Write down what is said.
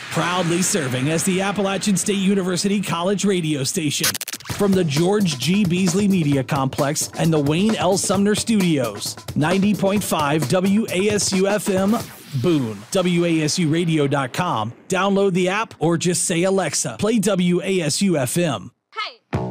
Proudly serving as the Appalachian State University College radio station. From the George G. Beasley Media Complex and the Wayne L. Sumner Studios. 90.5 WASU-FM, Boone. WASUradio.com. Download the app or just say, Alexa, play WASU-FM. Hey!